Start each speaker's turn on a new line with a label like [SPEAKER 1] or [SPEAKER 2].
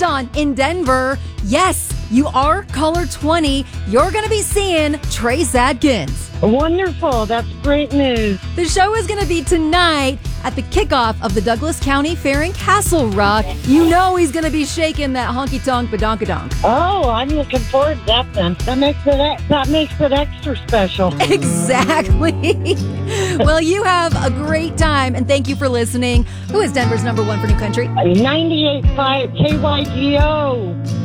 [SPEAKER 1] on in Denver. Yes, you are caller 20. You're going to be seeing Trace Adkins.
[SPEAKER 2] Wonderful. That's great news.
[SPEAKER 1] The show is going to be tonight at the kickoff of the Douglas County Fair in Castle Rock. You know he's going to be shaking that honky-tonk badonkadonk.
[SPEAKER 2] Oh, I'm looking forward to that then. That makes it extra special.
[SPEAKER 1] Exactly. Well, you have a great time, and thank you for listening. Who is Denver's #1 for New Country?
[SPEAKER 2] 98.5 KYGO.